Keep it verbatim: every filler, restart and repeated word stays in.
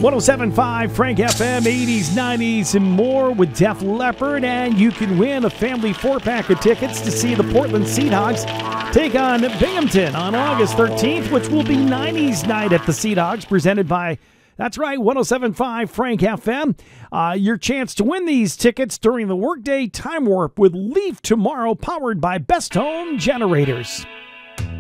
oh seven point five Frank F M, eighties, nineties, and more with Def Leppard, and you can win a family four-pack of tickets to see the Portland Seahawks take on Binghamton on August thirteenth, which will be nineties night at the Seahawks, presented by, that's right, one oh seven point five Frank F M. Uh, your chance to win these tickets during the Workday Time Warp with Leaf tomorrow, powered by Best Home Generators.